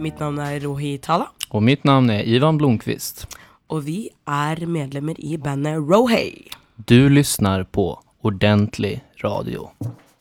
Mitt namn är Rohi Tala. Och mitt namn är Ivan Blomqvist. Och vi är medlemmar i bandet Rohi. Du lyssnar på Ordentlig Radio.